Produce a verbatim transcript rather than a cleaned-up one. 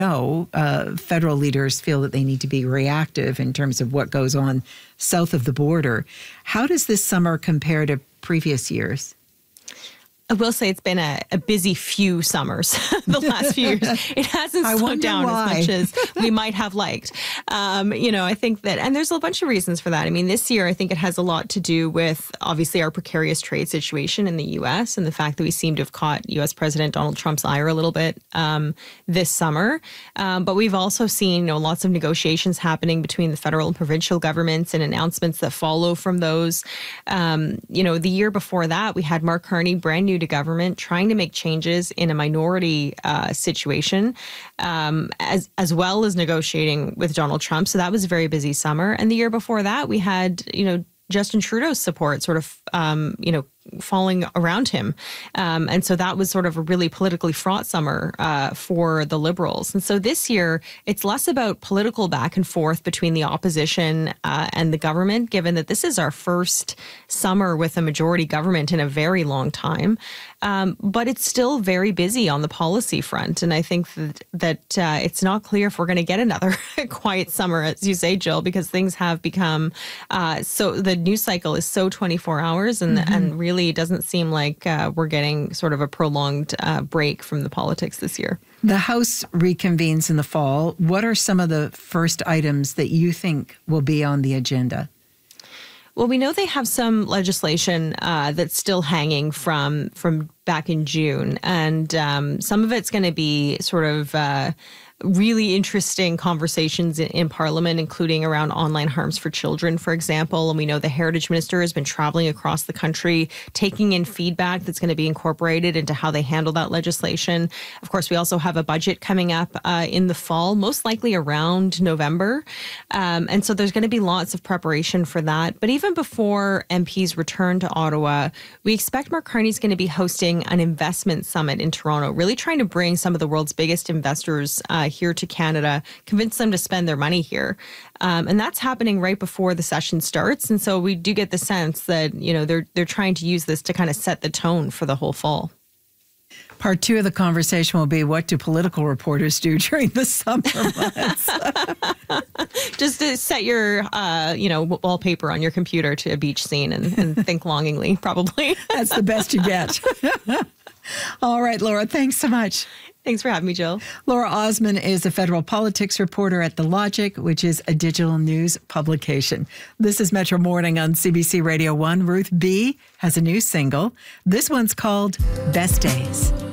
know, uh, federal leaders feel that they need to be reactive in terms of what goes on south of the border. How does this summer compare to previous years? I will say it's been a, a busy few summers the last few years. It hasn't I slowed down why. as much as we might have liked. Um, you know, I think that, and there's a bunch of reasons for that. I mean, this year, I think it has a lot to do with obviously our precarious trade situation in the U S and the fact that we seem to have caught U S President Donald Trump's ire a little bit um, this summer. Um, but we've also seen, you know, lots of negotiations happening between the federal and provincial governments and announcements that follow from those. Um, you know, the year before that, we had Mark Carney, brand new to government, trying to make changes in a minority uh, situation, um, as as well as negotiating with Donald Trump. So that was a very busy summer. And the year before that, we had, you know, Justin Trudeau's support sort of, um, you know, falling around him. Um, and so that was sort of a really politically fraught summer uh, for the Liberals. And so this year, it's less about political back and forth between the opposition uh, and the government, given that this is our first summer with a majority government in a very long time. Um, but it's still very busy on the policy front. And I think that, that uh, it's not clear if we're going to get another quiet summer, as you say, Jill, because things have become uh, so the news cycle is so twenty-four hours and, mm-hmm. and really Really doesn't seem like uh, we're getting sort of a prolonged uh, break from the politics this year. The House reconvenes in the fall. What are some of the first items that you think will be on the agenda? Well, we know they have some legislation uh, that's still hanging from from back in June, and um, some of it's going to be sort of uh, really interesting conversations in, in Parliament, including around online harms for children, for example. And we know the Heritage Minister has been traveling across the country, taking in feedback that's going to be incorporated into how they handle that legislation. Of course, we also have a budget coming up uh, in the fall, most likely around November. Um, and so there's going to be lots of preparation for that. But even before M Ps return to Ottawa, we expect Mark Carney's going to be hosting an investment summit in Toronto, really trying to bring some of the world's biggest investors uh, here to Canada, convince them to spend their money here. Um, and that's happening right before the session starts. And so we do get the sense that, you know, they're they're trying to use this to kind of set the tone for the whole fall. Part two of the conversation will be, what do political reporters do during the summer months? Just to set your, uh, you know, wallpaper on your computer to a beach scene and, and think longingly, probably. That's the best you get. All right, Laura, thanks so much. Thanks for having me, Jill. Laura Osman is a federal politics reporter at The Logic, which is a digital news publication. This is Metro Morning on C B C Radio one. Ruth B. has a new single. This one's called Best Days.